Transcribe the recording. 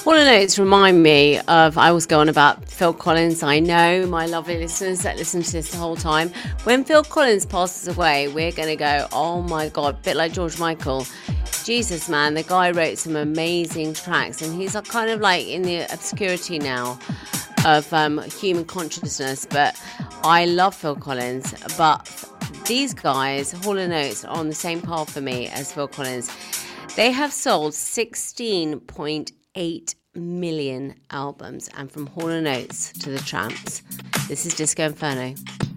Hall & Oates remind me of, I always go on about Phil Collins. I know my lovely listeners that listen to this the whole time. When Phil Collins passes away, we're going to go, oh my God, a bit like George Michael. Jesus, man, the guy wrote some amazing tracks, and he's kind of like in the obscurity now of human consciousness. But I love Phil Collins, but these guys, Hall & Oates, are on the same path for me as Phil Collins. They have sold 16.8 million albums, and from Hall & Oates to the Tramps, this is Disco Inferno.